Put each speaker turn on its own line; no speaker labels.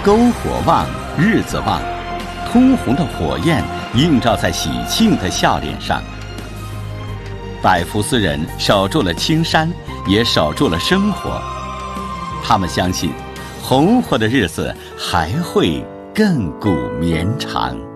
篝火旺，日子旺，通红的火焰映照在喜庆的笑脸上。百福斯人守住了青山，也守住了生活。他们相信，红火的日子还会亘古绵长。